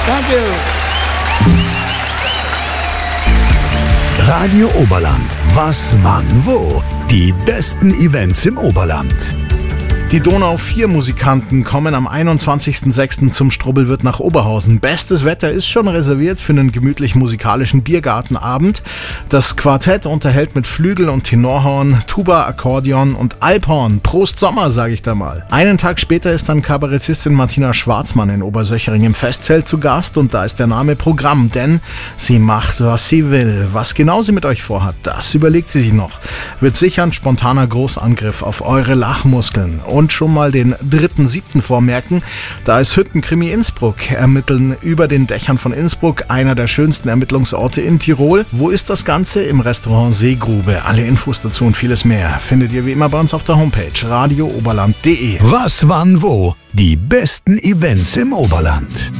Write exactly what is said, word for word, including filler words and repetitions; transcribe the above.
Thank you. Radio Oberland. Was, wann, wo? Die besten Events im Oberland. Die Donau vier Musikanten kommen am einundzwanzigsten sechsten zum Strubbelwirt nach Oberhausen. Bestes Wetter ist schon reserviert für einen gemütlich musikalischen Biergartenabend. Das Quartett unterhält mit Flügel und Tenorhorn, Tuba, Akkordeon und Alphorn. Prost Sommer, sage ich da mal. Einen Tag später ist dann Kabarettistin Martina Schwarzmann in Obersöchering im Festzelt zu Gast und da ist der Name Programm, denn sie macht, was sie will. Was genau sie mit euch vorhat, das überlegt sie sich noch. Wird sicher ein spontaner Großangriff auf eure Lachmuskeln. Und schon mal den dritten siebten vormerken, da ist Hüttenkrimi Innsbruck. Ermitteln über den Dächern von Innsbruck, einer der schönsten Ermittlungsorte in Tirol. Wo ist das Ganze? Im Restaurant Seegrube. Alle Infos dazu und vieles mehr findet ihr wie immer bei uns auf der Homepage radio oberland punkt de. Was, wann, wo? Die besten Events im Oberland.